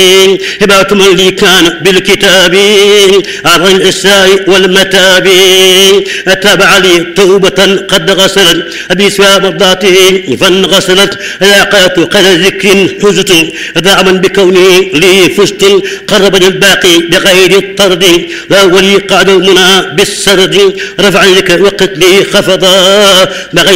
هبات من لي كان بالكتاب عبر الإساء والمتاب أتابع لي توبة قد غسلت بسوى مرضاته فانغسلت علاقات قد ذكر حزت دعما بكوني لي فزت قربني الباقي بغير الطرد لا ولي قعد المنى بالسرد رفع لك وقت لي خفضا